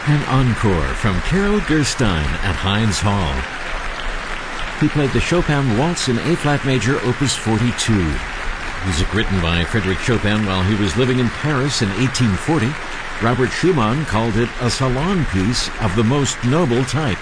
An encore from Carol Gerstein at Heinz Hall. He played the Chopin Waltz in A-flat major, Opus 42. Music written by Frédéric Chopin while he was living in Paris in 1840. Robert Schumann called it a salon piece of the most noble type.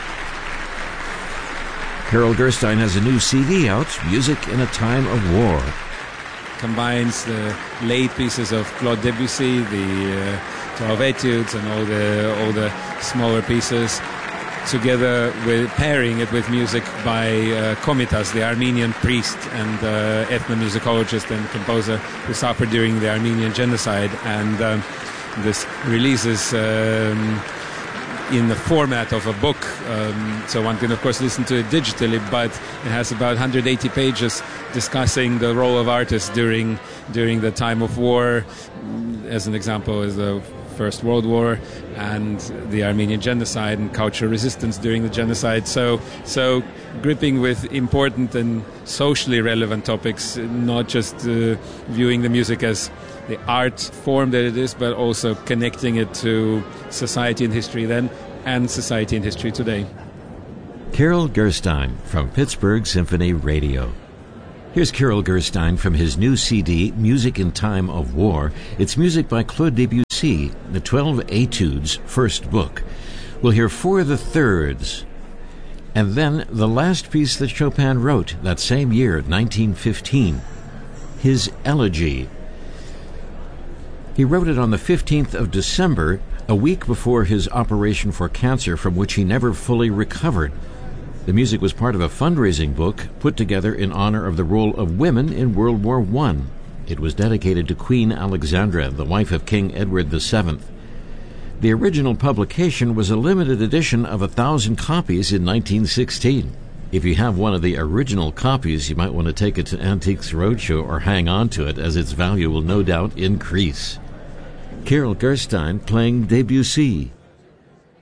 Carol Gerstein has a new CD out, Music in a Time of War. Combines the late pieces of Claude Debussy, the 12 etudes and all the smaller pieces, together with pairing it with music by Komitas, the Armenian priest and ethnomusicologist and composer who suffered during the Armenian genocide. And this releases in the format of a book, so one can of course listen to it digitally, but it has about 180 pages discussing the role of artists during the time of war. As an example is the First World War and the Armenian genocide and cultural resistance during the genocide. So gripping with important and socially relevant topics, not just viewing the music as the art form that it is, but also connecting it to society and history then and society and history today. Carol Gerstein from Pittsburgh Symphony Radio. Here's Carol Gerstein from his new CD, Music in Time of War. It's music by Claude Debussy, the 12 Etudes first book. We'll hear 4 of the thirds, and then the last piece that Chopin wrote that same year, 1915, his Elegy. He wrote it on the 15th of December, a week before his operation for cancer, from which he never fully recovered. The music was part of a fundraising book put together in honor of the role of women in World War I. It was dedicated to Queen Alexandra, the wife of King Edward VII. The original publication was a limited edition of 1,000 copies in 1916. If you have one of the original copies, you might want to take it to Antiques Roadshow or hang on to it, as its value will no doubt increase. Carol Gerstein playing Debussy.